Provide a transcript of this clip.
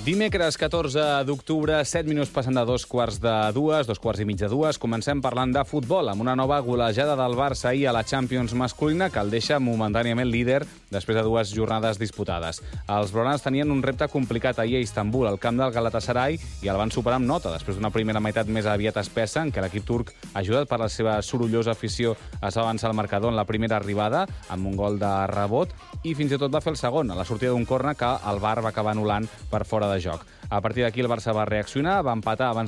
Dimecres 14 d'octubre, 7 minuts passant de 2:15, 2:15. Comencem parlant de futbol, amb una nova golejada del Barça ahir a la Champions masculina que el deixa momentàniament líder després de 2 jornades disputades. Els blaugranes tenien un repte complicat ahir a Istanbul, al camp del Galatasaray, i el van superar amb nota, després d'una primera meitat més aviat espessa, en què l'equip turc, ajudat per la seva sorollosa afició, es va avançar al marcador en la primera arribada, amb un gol de rebot, i fins i tot va fer el segon, a la sortida d'un córner que el VAR va acabar anul·lant per fora de joc. A partir d'aquí el Barça va reaccionar, va empatar abans